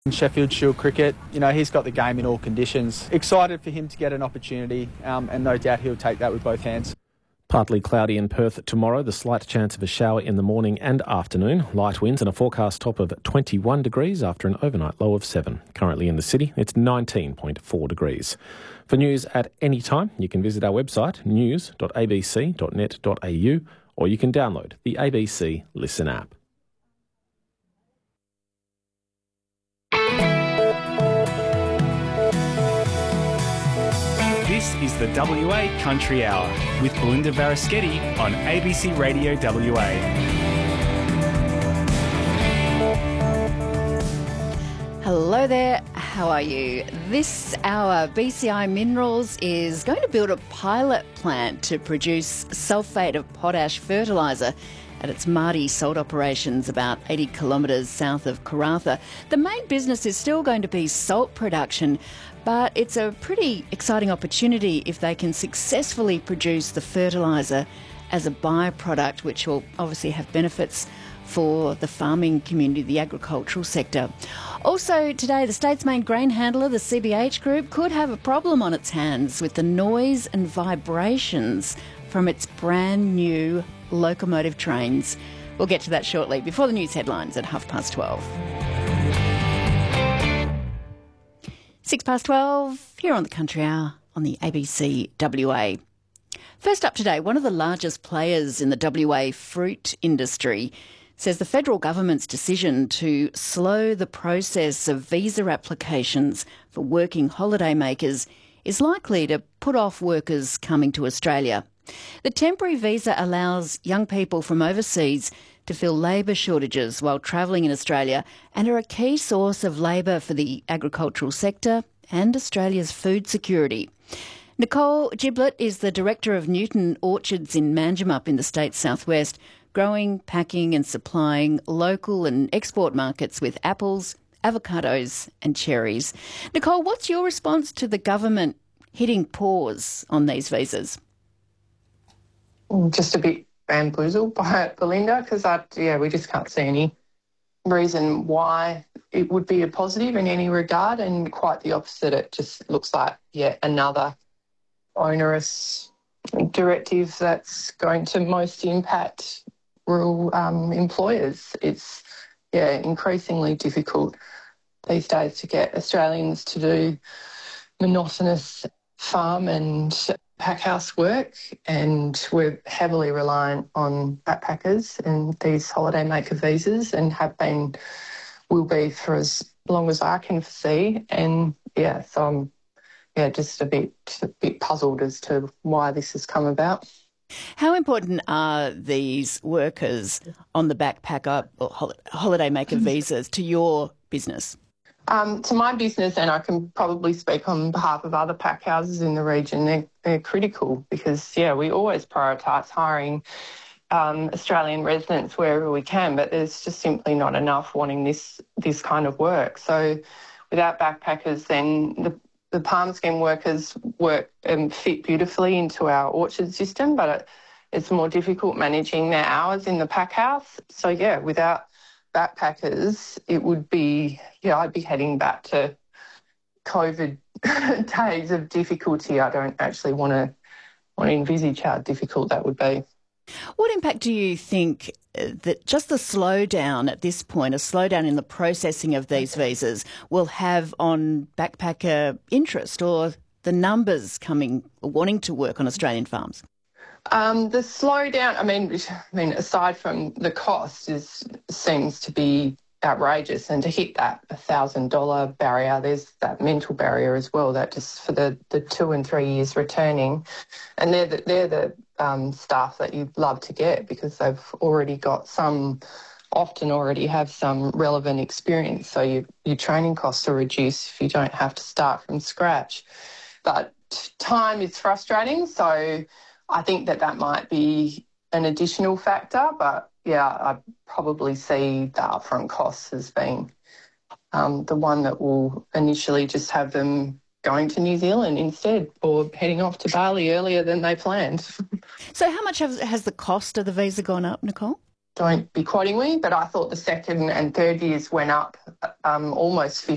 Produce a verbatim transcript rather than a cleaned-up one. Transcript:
In Sheffield Shield cricket, you know, he's got the game in all conditions. Excited for him to get an opportunity, um, and no doubt he'll take that with both hands. Partly cloudy in Perth tomorrow, the slight chance of a shower in the morning and afternoon. Light winds and a forecast top of twenty-one degrees after an overnight low of seven. Currently in the city, it's nineteen point four degrees. For news at any time, you can visit our website, news dot a b c dot net dot a u, or you can download the A B C Listen app. This is the W A Country Hour with Belinda Varaschetti on A B C Radio W A. Hello there, how are you? This hour, B C I Minerals is going to build a pilot plant to produce sulphate of potash fertiliser at its Mardi salt operations about eighty kilometres south of Karratha. The main business is still going to be salt production, but it's a pretty exciting opportunity if they can successfully produce the fertiliser as a byproduct, which will obviously have benefits for the farming community, the agricultural sector. Also today, the state's main grain handler, the C B H Group, could have a problem on its hands with the noise and vibrations from its brand new locomotive trains. We'll get to that shortly, before the news headlines at half past twelve. Six past twelve, here on the Country Hour on the A B C W A. First up today, one of the largest players in the W A fruit industry says the federal government's decision to slow the process of visa applications for working holiday makers is likely to put off workers coming to Australia. The temporary visa allows young people from overseas to fill labour shortages while travelling in Australia and are a key source of labour for the agricultural sector and Australia's food security. Nicole Giblett is the Director of Newton Orchards in Manjimup in the state's southwest, growing, packing and supplying local and export markets with apples, avocados and cherries. Nicole, what's your response to the government hitting pause on these visas? Just a bit bamboozled by it, Belinda, because I, yeah, we just can't see any reason why it would be a positive in any regard, and quite the opposite. It just looks like yet another onerous directive that's going to most impact rural um, employers. It's yeah increasingly difficult these days to get Australians to do monotonous farm and packhouse work, and we're heavily reliant on backpackers and these holiday maker visas, and have been, will be for as long as I can foresee. And yeah, so I'm yeah just a bit a bit puzzled as to why this has come about. How important are these workers on the backpacker or holiday maker visas to your business? Um, to my business, and I can probably speak on behalf of other pack houses in the region, they're, they're critical because, yeah, we always prioritise hiring um, Australian residents wherever we can, but there's just simply not enough wanting this this kind of work. So without backpackers, then the, the palm scheme workers work and fit beautifully into our orchard system, but it, it's more difficult managing their hours in the pack house. So, yeah, without backpackers, it would be, yeah, I'd be heading back to COVID days of difficulty. I don't actually want to want to envisage how difficult that would be. What impact do you think that just the slowdown at this point, a slowdown in the processing of these visas, will have on backpacker interest or the numbers coming or wanting to work on Australian farms? Um, the slowdown, I mean, I mean, aside from the cost, is seems to be outrageous, and to hit that one thousand dollars barrier, there's that mental barrier as well, that just for the, the two and three years returning, and they're the, they're the um, staff that you'd love to get because they've already got some, often already have some relevant experience, so you, your training costs are reduced if you don't have to start from scratch. But time is frustrating, so I think that that might be an additional factor, but yeah, I probably see the upfront costs as being um, the one that will initially just have them going to New Zealand instead, or heading off to Bali earlier than they planned. So how much has, has the cost of the visa gone up, Nicole? Don't be quoting me, but I thought the second and third years went up um, almost fifty